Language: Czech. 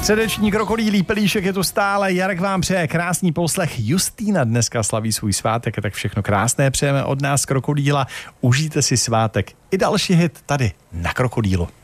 Středeční krokodýlí pelíšek je tu stále. Jarek vám přeje krásný poslech. Justýna dneska slaví svůj svátek, tak všechno krásné přejeme od nás Krokodýla. Užijte si svátek. I další hit tady na Krokodýlu.